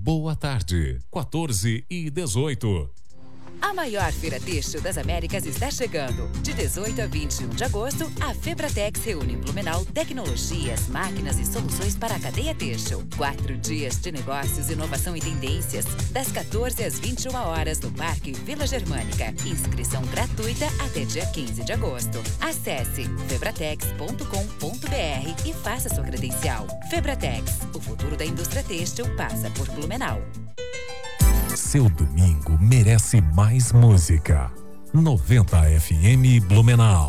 Boa Tarde, 14h18. A maior feira têxtil das Américas está chegando. De 18 a 21 de agosto, a Febratex reúne em Blumenau tecnologias, máquinas e soluções para a cadeia têxtil. 4 dias de negócios, inovação e tendências. Das 14 às 21 horas no Parque Vila Germânica. Inscrição gratuita até dia 15 de agosto. Acesse febratex.com.br e faça sua credencial. Febratex, o futuro da indústria têxtil passa por Blumenau. Seu domingo merece mais música. 90 FM Blumenau.